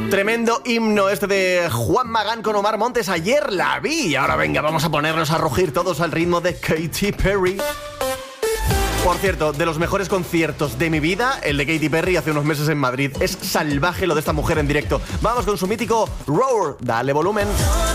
Tremendo himno este de Juan Magán con Omar Montes. Ayer la vi y ahora venga, vamos a ponernos a rugir todos al ritmo de Katy Perry. Por cierto, de los mejores conciertos de mi vida, el de Katy Perry hace unos meses en Madrid. Es salvaje lo de esta mujer en directo. Vamos con su mítico Roar. Dale volumen.